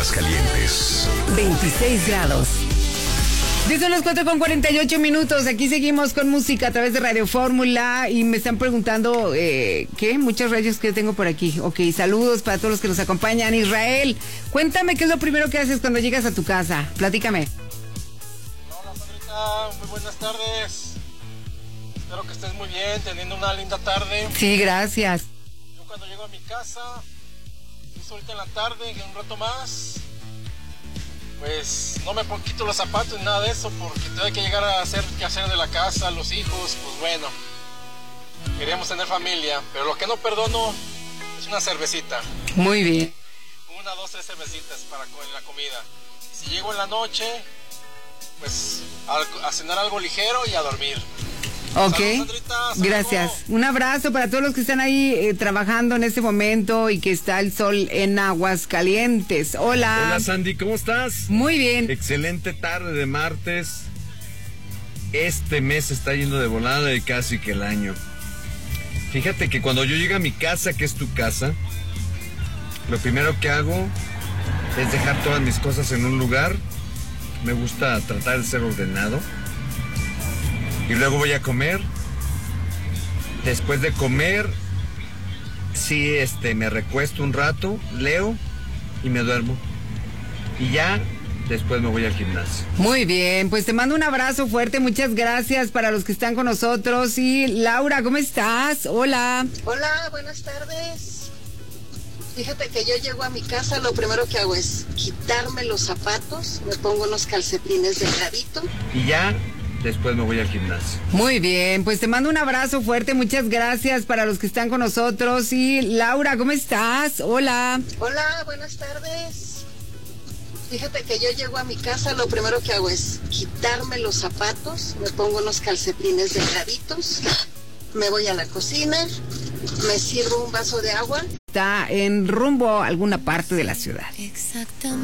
Aguascalientes. 26 grados. Son las 4:48. Aquí seguimos con música a través de Radio Fórmula y me están preguntando, ¿qué? Muchos rayos que tengo por aquí. Ok, saludos para todos los que nos acompañan. Israel, cuéntame qué es lo primero que haces cuando llegas a tu casa. Platícame. Hola, Sandrita, muy buenas tardes. Espero que estés muy bien, teniendo una linda tarde. Sí, gracias. Yo cuando llego a mi casa, es ahorita en la tarde, en un rato más, pues no me quito los zapatos ni nada de eso, porque tengo que llegar a hacer qué hacer de la casa, los hijos, pues bueno, queríamos tener familia, pero lo que no perdono es una cervecita. Muy bien. 1, 2, 3 cervecitas para la comida. Si llego en la noche, pues a cenar algo ligero y a dormir. Ok, Salud, Sandrita, salud. Gracias. Un abrazo para todos los que están ahí trabajando en este momento y que está el sol en Aguascalientes. Hola. Hola Sandy, ¿cómo estás? Muy bien. Excelente tarde de martes. Este mes está yendo de volada y casi que el año. Fíjate que cuando yo llego a mi casa, que es tu casa, lo primero que hago es dejar todas mis cosas en un lugar. Me gusta tratar de ser ordenado. Y luego voy a comer. Después de comer, sí, me recuesto un rato, leo y me duermo. Y ya después me voy al gimnasio. Muy bien, pues te mando un abrazo fuerte, muchas gracias para los que están con nosotros. Y Laura, ¿cómo estás? Hola. Hola, buenas tardes. Fíjate que yo llego a mi casa, lo primero que hago es quitarme los zapatos, me pongo unos calcetines delgaditos. Y ya después me voy al gimnasio. Muy bien, pues te mando un abrazo fuerte, muchas gracias para los que están con nosotros. Y Laura, ¿cómo estás? Hola. Hola, buenas tardes. Fíjate que yo llego a mi casa, lo primero que hago es quitarme los zapatos, me pongo unos calcetines delgaditos, me voy a la cocina, me sirvo un vaso de agua. Está en rumbo a alguna parte de la ciudad. Exactamente.